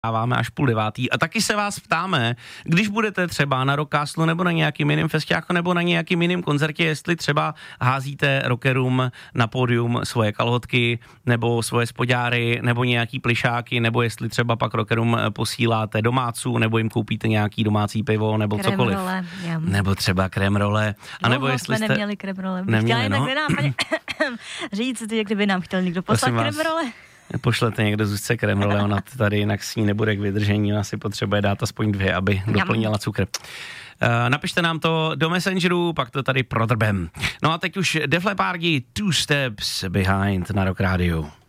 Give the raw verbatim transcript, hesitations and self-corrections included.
dáváme až půl devátý a taky se vás ptáme, když budete třeba na Rockcastlu nebo na nějakým jiným festiáku nebo na nějakým jiným koncertě, jestli třeba házíte rockerům na pódium svoje kalhotky nebo svoje spodňáry nebo nějaký plišáky, nebo jestli třeba pak rockerům posíláte domáců nebo jim koupíte nějaký domácí pivo nebo krém cokoliv. Role, nebo třeba krém role. A nebo no, jestli jsme jste... neměli krém role. Neměli, chtěla no. jen tak říct, kdyby nám chtěl někdo poslat krém role. Pošlete někdo Zuzce krém role, ona tady jinak s ní nebude k vydržení, ona si potřebuje dát aspoň dvě, aby doplnila cukr. Uh, napište nám to do Messengeru, pak to tady prodrbem. No a teď už Def Leppard, Two Steps Behind na Rock Radio.